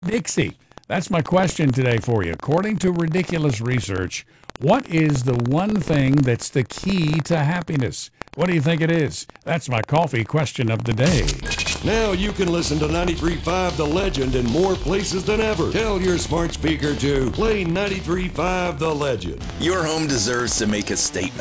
Dixie, that's my question today for you. According to ridiculous research, what is the one thing that's the key to happiness? What do you think it is? That's my coffee question of the day. Now you can listen to 93.5 The Legend in more places than ever. Tell your smart speaker to play 93.5 The Legend. Your home deserves to make a statement.